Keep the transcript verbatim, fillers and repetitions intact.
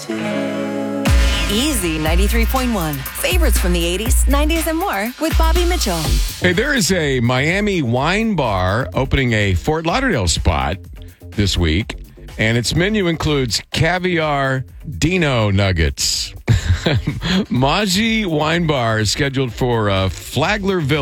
Easy ninety-three point one. Favorites from the eighties, nineties, and more with Bobby Mitchell. Hey, there is a Miami wine bar opening a Fort Lauderdale spot this week, and its menu includes caviar Dino nuggets. Maji Wine Bar is scheduled for uh, Flagler Village.